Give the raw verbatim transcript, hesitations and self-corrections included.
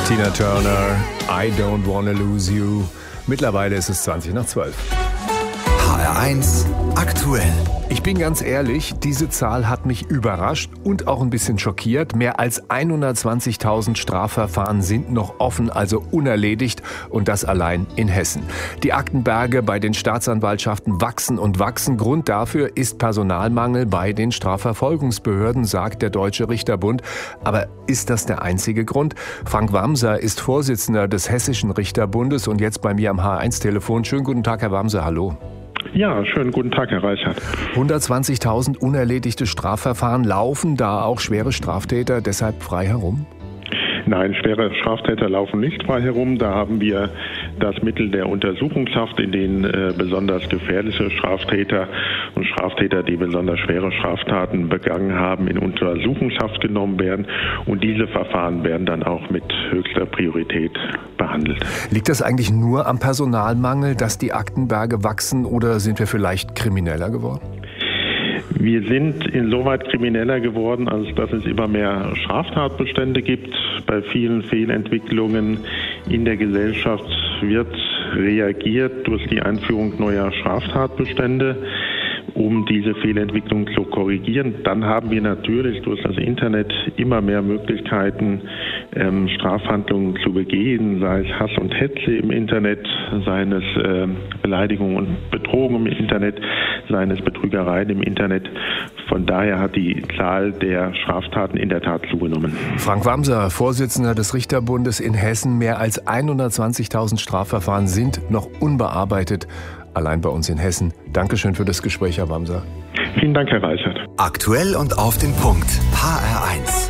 Tina Turner, I Don't Wanna Lose You. Mittlerweile ist es zwanzig nach zwölf. H R eins aktuell. Ich bin ganz ehrlich, diese Zahl hat mich überrascht und auch ein bisschen schockiert. Mehr als hundertzwanzigtausend Strafverfahren sind noch offen, also unerledigt, und das allein in Hessen. Die Aktenberge bei den Staatsanwaltschaften wachsen und wachsen. Grund dafür ist Personalmangel bei den Strafverfolgungsbehörden, sagt der Deutsche Richterbund. Aber ist das der einzige Grund? Frank Wamser ist Vorsitzender des Hessischen Richterbundes und jetzt bei mir am H R eins Telefon. Schönen guten Tag, Herr Wamser, hallo. Ja, schönen guten Tag, Herr Reichert. hundertzwanzigtausend unerledigte Strafverfahren, laufen da auch schwere Straftäter deshalb frei herum? Nein, schwere Straftäter laufen nicht frei herum. Da haben wir das Mittel der Untersuchungshaft, in denen äh, besonders gefährliche Straftäter und Straftäter, die besonders schwere Straftaten begangen haben, in Untersuchungshaft genommen werden. Und diese Verfahren werden dann auch mit höchster Priorität behandelt. Liegt das eigentlich nur am Personalmangel, dass die Aktenberge wachsen, oder sind wir vielleicht krimineller geworden? Wir sind insoweit krimineller geworden, als dass es immer mehr Straftatbestände gibt. Bei vielen Fehlentwicklungen in der Gesellschaft wird reagiert durch die Einführung neuer Straftatbestände, um diese Fehlentwicklung zu korrigieren. Dann haben wir natürlich durch das Internet immer mehr Möglichkeiten, ähm, Strafhandlungen zu begehen, sei es Hass und Hetze im Internet, seien es äh, Beleidigungen und Bedrohungen im Internet, seien es Betrügereien im Internet. Von daher hat die Zahl der Straftaten in der Tat zugenommen. Frank Wamser, Vorsitzender des Richterbundes in Hessen. Mehr als hundertzwanzigtausend Strafverfahren sind noch unbearbeitet, allein bei uns in Hessen. Dankeschön für das Gespräch, Herr Wamser. Vielen Dank, Herr Reichert. Aktuell und auf den Punkt. H R eins.